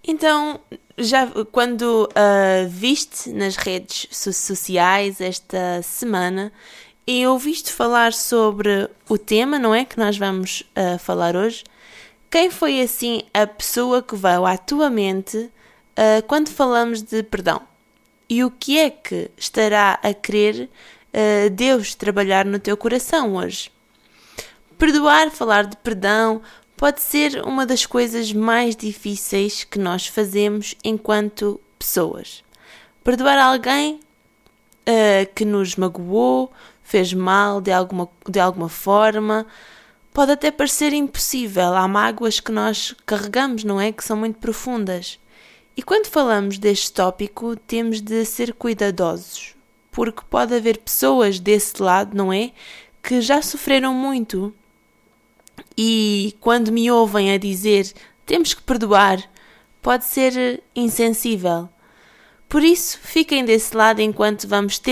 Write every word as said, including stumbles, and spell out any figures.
Então, já quando uh, viste nas redes so- sociais esta semana e ouviste falar sobre o tema, não é? Que nós vamos uh, falar hoje. Quem foi assim a pessoa que veio à tua mente uh, quando falamos de perdão? E o que é que estará a querer uh, Deus trabalhar no teu coração hoje? Perdoar, falar de perdão, pode ser uma das coisas mais difíceis que nós fazemos enquanto pessoas. Perdoar alguém uh, que nos magoou, fez mal de alguma, de alguma forma, pode até parecer impossível. Há mágoas que nós carregamos, não é? Que são muito profundas. E quando falamos deste tópico, temos de ser cuidadosos, porque pode haver pessoas desse lado, não é? Que já sofreram muito. E quando me ouvem a dizer temos que perdoar, pode ser insensível. Por isso, fiquem desse lado enquanto vamos